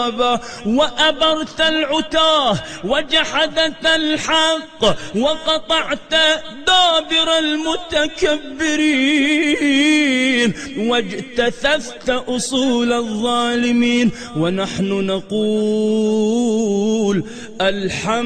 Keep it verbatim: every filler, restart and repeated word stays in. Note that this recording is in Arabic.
وأبرت العتاه وجحدت الحق وقطعت دابر المتكبرين واجتثثت أصول الظالمين، ونحن نقول الحمد